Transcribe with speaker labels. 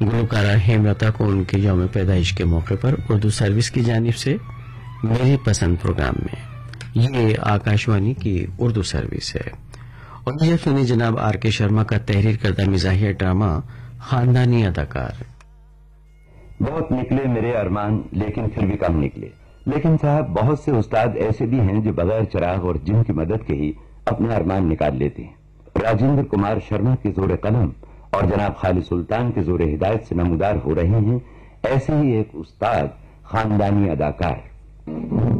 Speaker 1: गुलकारा हेमलता को उनके यौम पैदाइश के मौके पर उर्दू सर्विस की जानिब से मेरी पसंद प्रोग्राम में ये आकाशवाणी की उर्दू सर्विस है। और यह सुनी जनाब आर के शर्मा का तहरीर करदा मिजाहिया ड्रामा खानदानी अदाकार।
Speaker 2: बहुत निकले मेरे अरमान, लेकिन फिर भी कम निकले। लेकिन साहब, बहुत से उस्ताद ऐसे भी हैं जो बगैर चिराग और जिन की मदद के ही अपना अरमान निकाल लेते हैं। राजेंद्र कुमार शर्मा के जोर कलम और जनाब खालिद सुल्तान के जोर हिदायत से नमूदार हो रहे हैं ऐसे ही एक उस्ताद, खानदानी अदाकार।